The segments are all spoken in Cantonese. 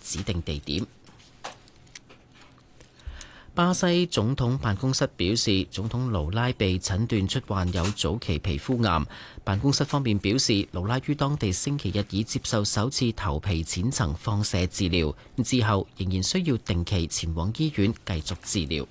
指定地點。巴西總統辦公室表示，總統盧拉被診斷出患有早期皮膚癌。辦公室方面表示，盧拉於當地星期日已接受首次頭皮淺層放射治療，之後仍然需要定期前往醫院繼續治療。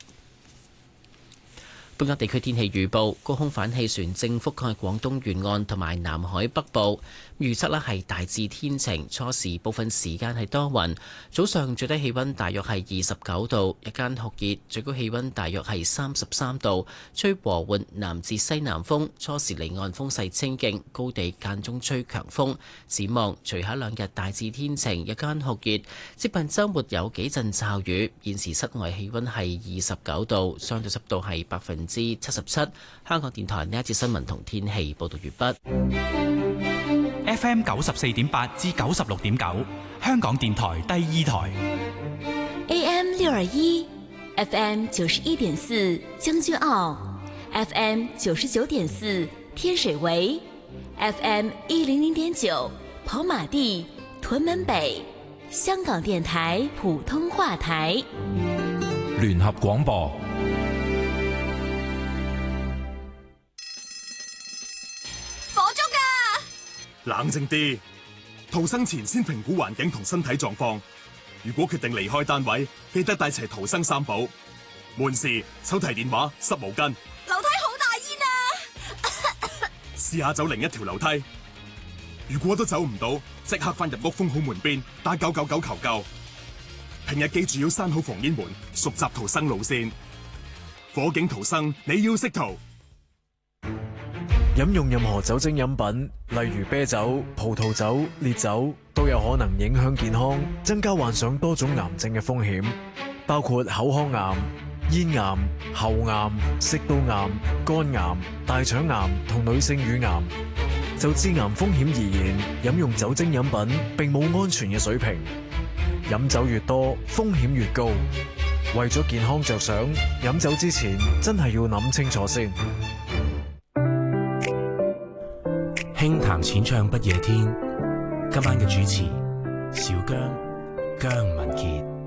本港地區天氣預報，高空反氣旋正覆蓋廣東沿岸同埋南海北部，預測咧係大致天晴，初時部分時間係多雲，早上最低氣溫大約係29度，日間酷熱，最高氣溫大約係33度，吹和緩南至西南風，初時離岸風勢清勁，高地間中吹強風。展望隨後兩日大致天晴，日間酷熱，接近週末有幾陣驟雨。現時室外氣溫係29度，相對濕度係77%。香港電台呢一節新聞同天氣報道完畢。 FM 94.8至96.9，香港電台第二台。 AM 621 FM 91.4將軍澳 FM 99.4天水圍 FM 100.9跑馬地屯門北，香港電台普通話台。 聯合廣播。 冷靜啲，逃生前先評估環境同身體狀況。如果決定離開單位，記得帶齊逃生三寶：門匙、手提電話、濕毛巾。 樓梯好大煙啊！ 試下走另一條樓梯。如果都走唔到，即刻返入屋封好門邊，打999求救。平日記住要閂好防煙門，熟習逃生路線。火警逃生，你要識逃。 飲用任何酒精飲品，例如啤酒、葡萄酒、烈酒，都有可能影響健康，增加患上多種癌症嘅風險，包括口腔癌、咽癌、喉癌、食道癌、肝癌、大腸癌同女性乳癌。就致癌風險而言，飲用酒精飲品並冇安全嘅水平，飲酒越多，風險越高。為咗健康着想，飲酒之前真係要諗清楚先。 輕談淺唱不夜天，今晚嘅主持小姜文傑。